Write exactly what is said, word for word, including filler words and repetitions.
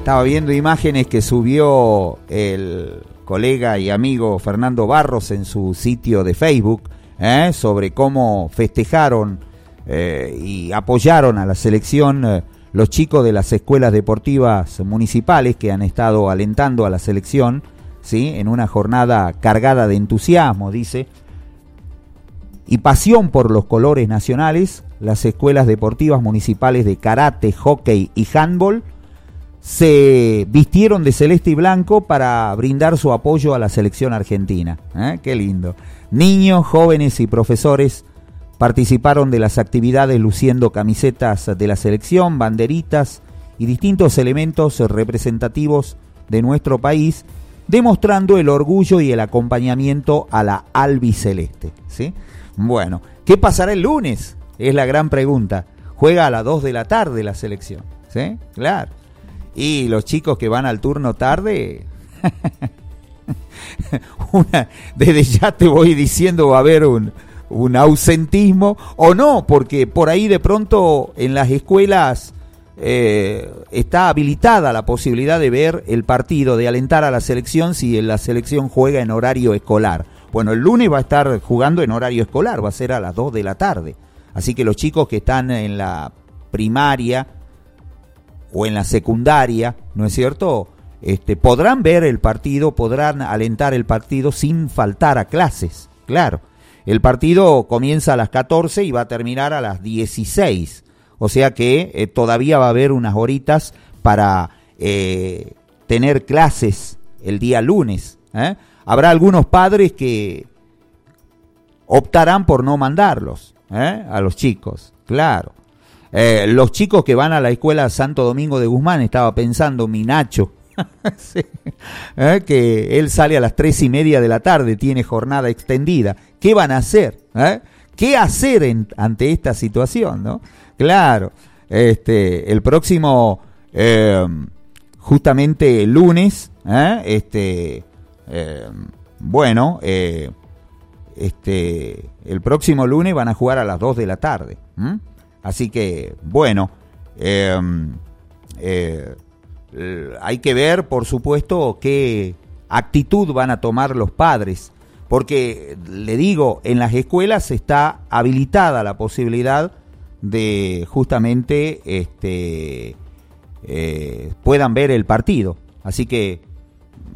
Estaba viendo imágenes que subió el colega y amigo Fernando Barros en su sitio de Facebook, ¿eh? sobre cómo festejaron eh, y apoyaron a la selección eh, los chicos de las escuelas deportivas municipales que han estado alentando a la selección, ¿sí? En una jornada cargada de entusiasmo, dice, y pasión por los colores nacionales. Las escuelas deportivas municipales de karate, hockey y handball se vistieron de celeste y blanco para brindar su apoyo a la selección argentina. ¿Eh? Qué lindo. Niños, jóvenes y profesores participaron de las actividades luciendo camisetas de la selección, banderitas y distintos elementos representativos de nuestro país, demostrando el orgullo y el acompañamiento a la albiceleste, ¿sí? Bueno, ¿qué pasará el lunes? Es la gran pregunta. Juega a las dos de la tarde la selección, ¿sí? Claro. Y los chicos que van al turno tarde, una, desde ya te voy diciendo va a haber un, un ausentismo, o no, porque por ahí de pronto en las escuelas eh, está habilitada la posibilidad de ver el partido, de alentar a la selección si la selección juega en horario escolar. Bueno, el lunes va a estar jugando en horario escolar, va a ser a las dos de la tarde. Así que los chicos que están en la primaria o en la secundaria, ¿no es cierto?, este, podrán ver el partido, podrán alentar el partido sin faltar a clases, claro. El partido comienza a las catorce y va a terminar a las dieciséis, o sea que eh, todavía va a haber unas horitas para eh, tener clases el día lunes, ¿eh? Habrá algunos padres que optarán por no mandarlos, ¿eh? a los chicos, claro. Eh, los chicos que van a la escuela Santo Domingo de Guzmán, estaba pensando mi Nacho, sí, ¿eh? que él sale a las tres y media de la tarde, tiene jornada extendida. ¿Qué van a hacer? ¿Eh? ¿Qué hacer en, ante esta situación, no? Claro, este, el próximo, eh, justamente el lunes, ¿eh? este, eh, bueno, eh, este, el próximo lunes van a jugar a las dos de la tarde. ¿Mm? Así que, bueno, eh, eh, hay que ver, por supuesto, qué actitud van a tomar los padres, porque, le digo, en las escuelas está habilitada la posibilidad de justamente este, eh, puedan ver el partido. Así que